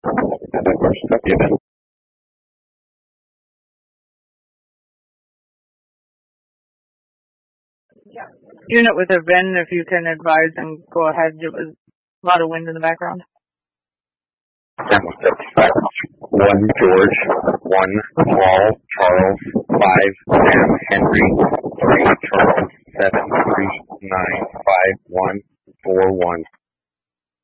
That question up given. Unit with a VIN, if you can advise and go ahead. There was a lot of wind in the background. 1 George, 1 Paul, Charles, 5 Sam, Henry, 3 Charles, 7 3 9 5 1